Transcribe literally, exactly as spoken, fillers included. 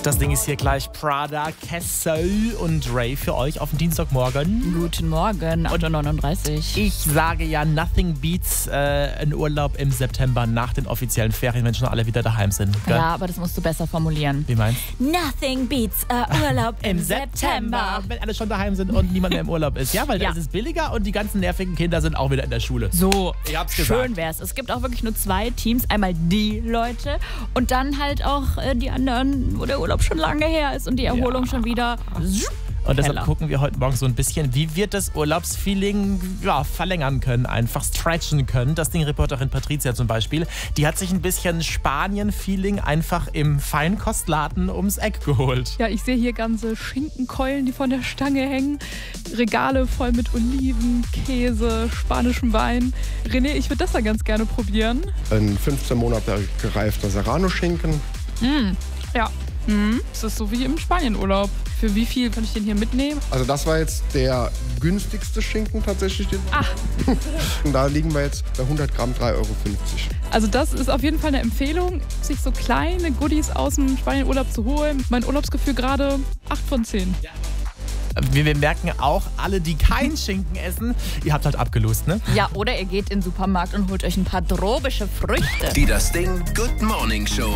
Das Ding ist hier gleich. Prada, Kessel und Ray für euch auf den Dienstagmorgen. Guten Morgen, acht Uhr neununddreißig. Ich sage ja, nothing beats äh, einen Urlaub im September nach den offiziellen Ferien, wenn schon alle wieder daheim sind. Gell? Ja, aber das musst du besser formulieren. Wie meinst du? Nothing beats a Urlaub im September. Wenn alle schon daheim sind und niemand mehr im Urlaub ist. Ja, weil Ja. da ist es billiger und die ganzen nervigen Kinder sind auch wieder in der Schule. So, Ich hab's gesagt. schön wär's. Es gibt auch wirklich nur zwei Teams. Einmal die Leute und dann halt auch äh, die anderen, wo der Urlaub schon lange her ist und die Erholung Ja. schon wieder... Und deshalb Heller. gucken wir heute Morgen so ein bisschen, wie wir das Urlaubsfeeling ja, verlängern können, einfach stretchen können. Das Ding-Reporterin Patricia zum Beispiel, die hat sich ein bisschen Spanien-Feeling einfach im Feinkostladen ums Eck geholt. Ja, ich sehe hier ganze Schinkenkeulen, die von der Stange hängen. Regale voll mit Oliven, Käse, spanischem Wein. René, ich würde das ja ganz gerne probieren. Ein fünfzehn Monate gereifter Serrano-Schinken. Ja, mhm. Das ist so wie im Spanienurlaub. Für wie viel kann ich den hier mitnehmen? Also das war jetzt der günstigste Schinken tatsächlich. Ach. Und da liegen wir jetzt bei hundert Gramm drei Euro fünfzig. Also das ist auf jeden Fall eine Empfehlung, sich so kleine Goodies aus dem Spanienurlaub zu holen. Mein Urlaubsgefühl gerade acht von zehn. Wir, wir merken auch, alle, die keinen Schinken essen, ihr habt halt abgelost, ne? Ja, oder ihr geht in den Supermarkt und holt euch ein paar tropische Früchte. Die Das Ding Good Morning Show.